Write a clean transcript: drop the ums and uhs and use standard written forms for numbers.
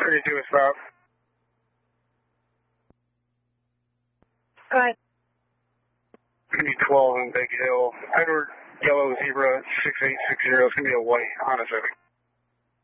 32 is stop. Go ahead. Maybe 12 in Big Hill. Edward, yellow zebra, 6860. It's going to be a white Honda Civic.